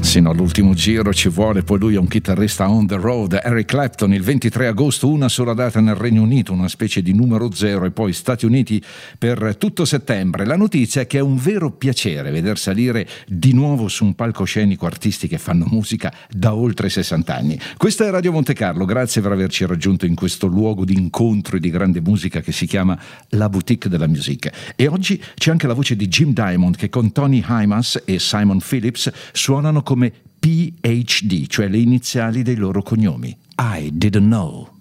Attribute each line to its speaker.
Speaker 1: Sino all'ultimo giro ci vuole, poi lui è un chitarrista on the road. Eric Clapton il 23 agosto, una sola data nel Regno Unito, una specie di numero zero, e poi Stati Uniti per tutto settembre. La notizia è che è un vero piacere veder salire di nuovo su un palcoscenico artisti che fanno musica da oltre 60 anni. Questa è Radio Monte Carlo, grazie per averci raggiunto in questo luogo di incontro e di grande musica che si chiama La Boutique de la Musique. E oggi c'è anche la voce di Jim Diamond, che con Tony Hymas e Simon Phillips suonano come PhD, cioè le iniziali dei loro cognomi. I didn't know.